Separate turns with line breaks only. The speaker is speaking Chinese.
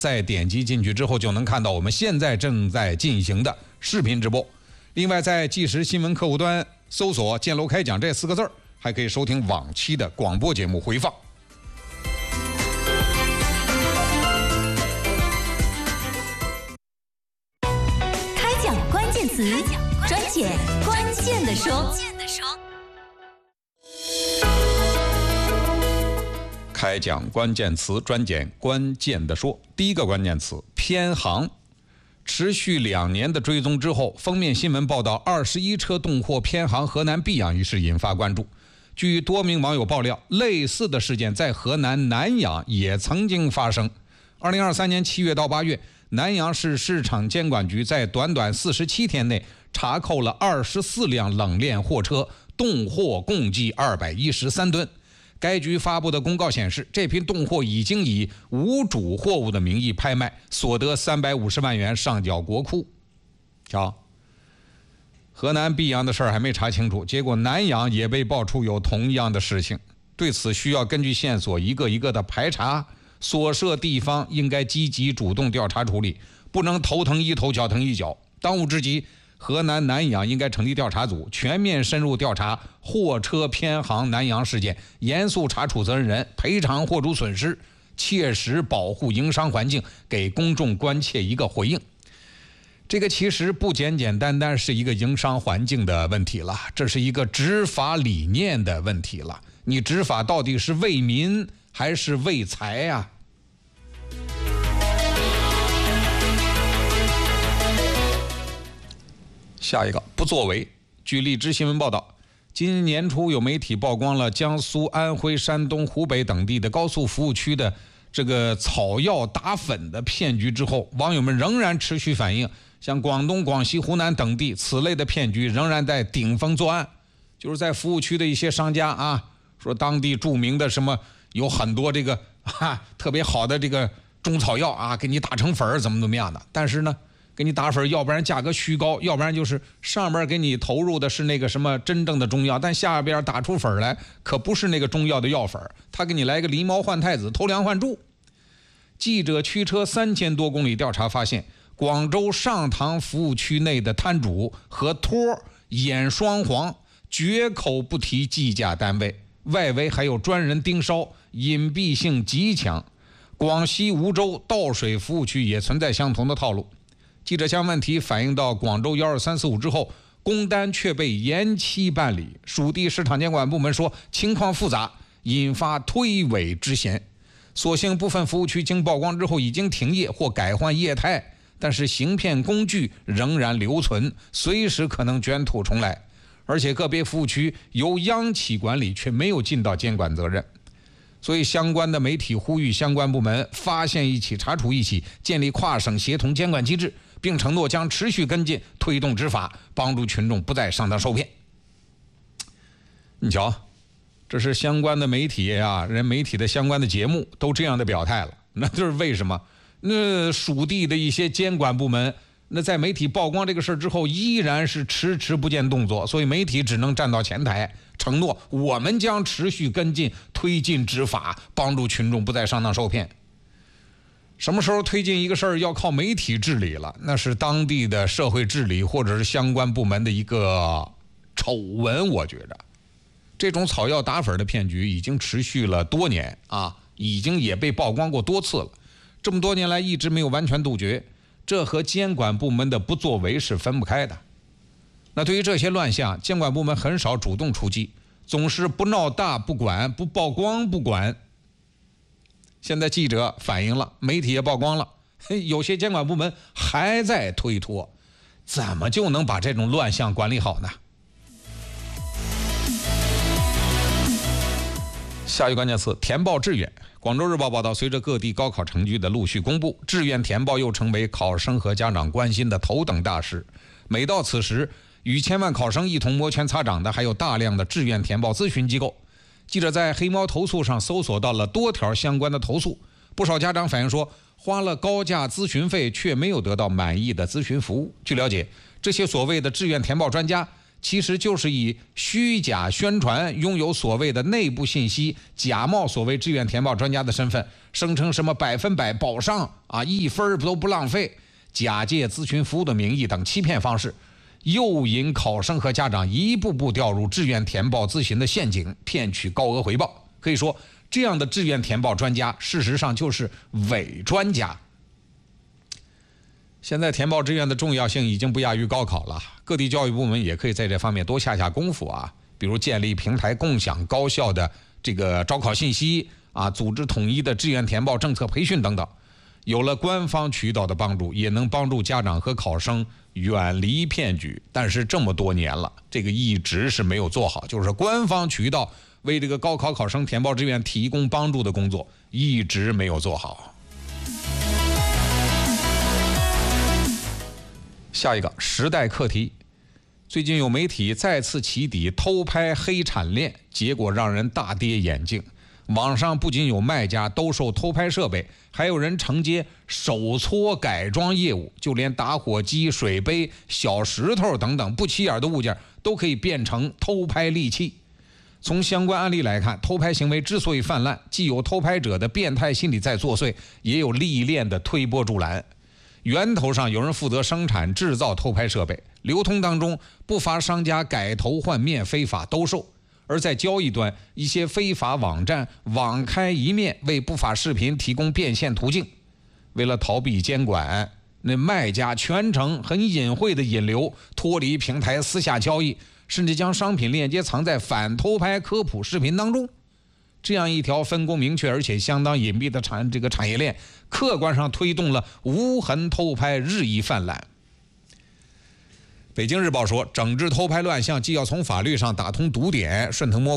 再点击进去之后，就能看到我们现在正在进行的视频直播。另外，在即时新闻客户端搜索“建楼开讲”这4个字，还可以收听往期的广播节目回放。
开讲关键词，专解关键的说。
开讲关键词，专讲关键的说。第一个关键词：偏航。持续2年的追踪之后，封面新闻报道21车动货偏航河南泌阳一事引发关注。据多名网友爆料，类似的事件在河南南阳也曾经发生。2023年7月到8月，南阳市市场监管局在短短47天内查扣了24辆冷链货车，动货共计213吨。该局发布的公告显示，这批动货已经以无主货物的名义拍卖，所得350万元上缴国库。瞧，河南泌阳的事儿还没查清楚，结果南阳也被爆出有同样的事情。对此需要根据线索一个一个的排查，所涉地方应该积极主动调查处理，不能头疼一头脚疼一脚。当务之急，河南南阳应该成立调查组，全面深入调查货车偏航南阳事件，严肃查处责任人，赔偿货主损失，切实保护营商环境，给公众关切一个回应。这个其实不简简单单是一个营商环境的问题了，这是一个执法理念的问题了。你执法到底是为民还是为财啊？下一个不作为。据荔枝新闻报道，今年初有媒体曝光了江苏、安徽、山东、湖北等地的高速服务区的这个草药打粉的骗局之后，网友们仍然持续反映，像广东、广西、湖南等地此类的骗局仍然在顶风作案。就是在服务区的一些商家啊，说当地著名的什么有很多这个特别好的这个中草药啊，给你打成粉怎么样的，但是呢给你打粉，要不然价格虚高，要不然就是上边给你投入的是那个什么真正的中药，但下边打出粉来可不是那个中药的药粉，他给你来个狸猫换太子，偷梁换柱。记者驱车3000多公里调查发现，广州上塘服务区内的摊主和托眼双黄，绝口不提计价单位，外围还有专人盯梢，隐蔽性极强。广西梧州倒水服务区也存在相同的套路。记者将问题反映到广州12345之后，工单却被延期办理。属地市场监管部门说情况复杂，引发推诿之嫌。所幸部分服务区经曝光之后已经停业或改换业态，但是行骗工具仍然留存，随时可能卷土重来。而且个别服务区由央企管理，却没有尽到监管责任。所以相关的媒体呼吁相关部门发现一起查处一起，建立跨省协同监管机制，并承诺将持续跟进推动执法，帮助群众不再上当受骗。你瞧，这是相关的媒体啊，人媒体的相关的节目都这样的表态了，那就是为什么？那属地的一些监管部门，那在媒体曝光这个事之后，依然是迟迟不见动作，所以媒体只能站到前台承诺，我们将持续跟进推进执法，帮助群众不再上当受骗。什么时候推进一个事儿要靠媒体治理了，那是当地的社会治理或者是相关部门的一个丑闻。我觉着这种草药打粉的骗局已经持续了多年啊，已经也被曝光过多次了，这么多年来一直没有完全杜绝，这和监管部门的不作为是分不开的。那对于这些乱象，监管部门很少主动出击，总是不闹大不管，不曝光不管。现在记者反映了，媒体也曝光了，有些监管部门还在推脱，怎么就能把这种乱象管理好呢？下一个关键词：填报志愿。广州日报报道，随着各地高考成绩的陆续公布，志愿填报又成为考生和家长关心的头等大事。每到此时，与千万考生一同摩拳擦掌的还有大量的志愿填报咨询机构。记者在黑猫投诉上搜索到了多条相关的投诉，不少家长反映说，花了高价咨询费却没有得到满意的咨询服务。据了解，这些所谓的志愿填报专家其实就是以虚假宣传、拥有所谓的内部信息、假冒所谓志愿填报专家的身份，声称什么100%保上啊，1分都不浪费，假借咨询服务的名义等欺骗方式，诱引考生和家长一步步掉入志愿填报咨询的陷阱，骗取高额回报。可以说，这样的志愿填报专家，事实上就是伪专家。现在填报志愿的重要性已经不亚于高考了，各地教育部门也可以在这方面多下功夫啊，比如建立平台，共享高校的这个招考信息啊，组织统一的志愿填报政策培训等等。有了官方渠道的帮助，也能帮助家长和考生远离骗局。但是这么多年了，这个一直是没有做好，就是官方渠道为这个高考考生填报志愿提供帮助的工作一直没有做好。下一个时代课题，最近有媒体再次起底偷拍黑产链，结果让人大跌眼镜。网上不仅有卖家兜售偷拍设备，还有人承接手搓改装业务，就连打火机、水杯、小石头等等不起眼的物件都可以变成偷拍利器。从相关案例来看，偷拍行为之所以泛滥，既有偷拍者的变态心理在作祟，也有利益链的推波助澜。源头上有人负责生产制造偷拍设备，流通当中不乏商家改头换面非法兜售，而在交易端，一些非法网站网开一面，为不法视频提供变现途径。为了逃避监管，那卖家全程很隐晦的引流，脱离平台私下交易，甚至将商品链接藏在反偷拍科普视频当中。这样一条分工明确而且相当隐蔽的产业链，客观上推动了无痕偷拍日益泛滥。北京日报说，整治偷拍乱象既要从法律上打通堵点，顺藤摸